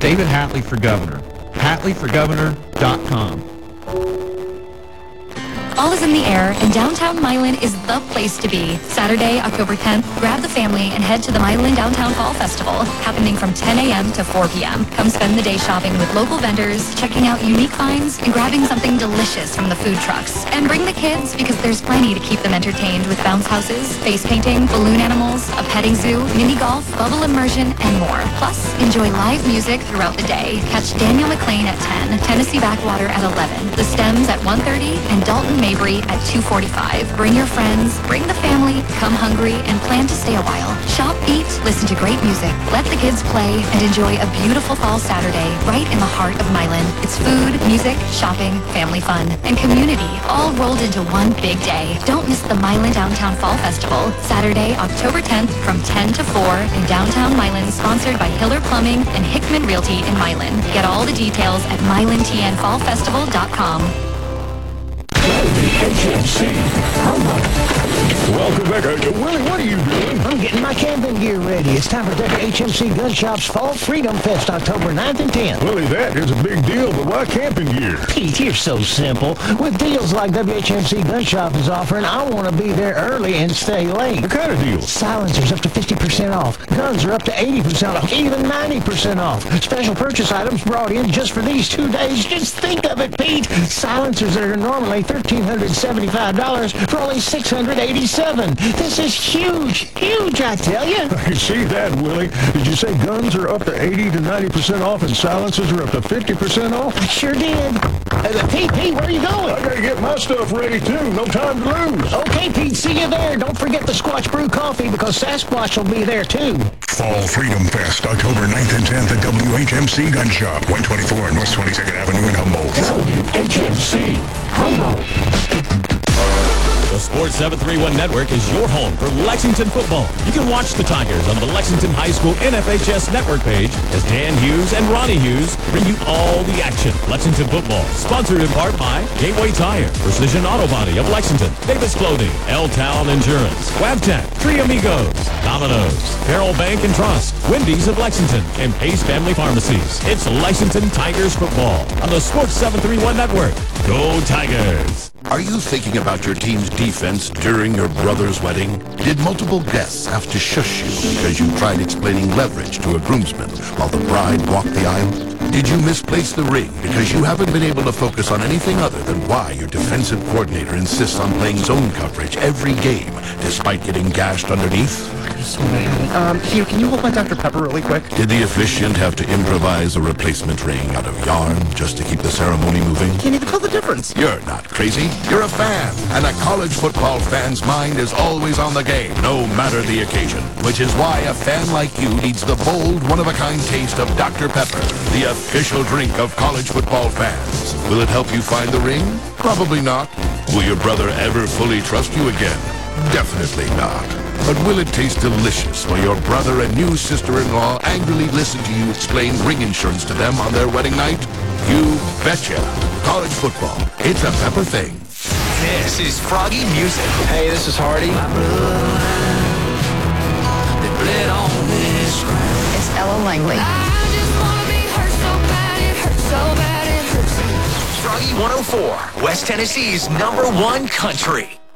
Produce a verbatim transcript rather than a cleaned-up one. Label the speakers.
Speaker 1: David Hatley for governor. Hatley for governor dot com.
Speaker 2: Fall is in the air, and downtown Milan is the place to be. Saturday, October tenth, grab the family and head to the Milan Downtown Fall Festival, happening from ten a.m. to four p.m. Come spend the day shopping with local vendors, checking out unique finds, and grabbing something delicious from the food trucks. And bring the kids, because there's plenty to keep them entertained with bounce houses, face painting, balloon animals, a petting zoo, mini golf, bubble immersion, and more. Plus, enjoy live music throughout the day. Catch Daniel McLean at ten, Tennessee Backwater at eleven, The Stems at one thirty, and Dalton Mabry at two forty-five. Bring your friends, bring the family, come hungry, and plan to stay a while. Shop, eat, listen to great music, let the kids play, and enjoy a beautiful fall Saturday right in the heart of Milan. It's food, music, shopping, family fun, and community all rolled into one big day. Don't miss the Milan Downtown Fall Festival, Saturday, October tenth from ten to four in downtown Milan, sponsored by Hiller Plumbing and Hickman Realty in Milan. Get all the details at milan t n fall festival dot com.
Speaker 3: Welcome back. Uh, Willie, what are you doing?
Speaker 4: I'm getting my camping gear ready. It's time for W H M C Gun Shop's Fall Freedom Fest, October ninth and tenth.
Speaker 3: Willie, that is a big deal, but why camping gear?
Speaker 4: Pete, you're so simple. With deals like W H M C Gun Shop is offering, I want to be there early and stay late.
Speaker 3: What kind of deals?
Speaker 4: Silencers up to fifty percent off. Guns are up to eighty percent off, even ninety percent off. Special purchase items brought in just for these two days. Just think of it, Pete. Silencers that are normally one thousand three hundred seventy-five dollars for only six hundred eighty-seven dollars. This is huge, huge, I tell you.
Speaker 3: I see that, Willie. Did you say guns are up to eighty to ninety percent off and silencers are up to fifty percent off?
Speaker 4: I sure did. Uh, Pete, Pete, where are you going?
Speaker 3: I gotta get my stuff ready, too. No time to lose.
Speaker 4: Okay, Pete, see you there. Don't forget the Squatch Brew Coffee, because Sasquatch will be there, too.
Speaker 5: Fall Freedom Fest, October ninth and tenth at W H M C Gun Shop, one twenty-four North twenty-second Avenue in Humboldt.
Speaker 3: W H M C Humboldt.
Speaker 6: The Sports seven thirty-one Network is your home for Lexington football. You can watch the Tigers on the Lexington High School N F H S Network page as Dan Hughes and Ronnie Hughes bring you all the action. Lexington football, sponsored in part by Gateway Tire, Precision Auto Body of Lexington, Davis Clothing, L-Town Insurance, Wabtec, Three Amigos, Domino's, Carroll Bank and Trust, Wendy's of Lexington, and Pace Family Pharmacies. It's Lexington Tigers football on the Sports seven thirty-one Network. Go Tigers!
Speaker 7: Are you thinking about your team's defense during your brother's wedding? Did multiple guests have to shush you because you tried explaining leverage to a groomsman while the bride walked the aisle? Did you misplace the ring because you haven't been able to focus on anything other than why your defensive coordinator insists on playing zone coverage every game despite getting gashed underneath?
Speaker 8: Um, Hugh, can you hold my Doctor Pepper really quick?
Speaker 7: Did the officiant have to improvise a replacement ring out of yarn just to keep the ceremony moving?
Speaker 8: Can't even tell the difference.
Speaker 7: You're not crazy. You're a fan, and a college football fan's mind is always on the game, no matter the occasion. Which is why a fan like you needs the bold, one-of-a-kind taste of Doctor Pepper, the official drink of college football fans. Will it help you find the ring? Probably not. Will your brother ever fully trust you again? Definitely not. But will it taste delicious when your brother and new sister-in-law angrily listen to you explain ring insurance to them on their wedding night? You betcha. College football. It's a Pepper thing.
Speaker 9: This is Froggy Music.
Speaker 10: Hey, this is Hardy.
Speaker 11: It's Ella Langley.
Speaker 9: Froggy one oh four, West Tennessee's number one country.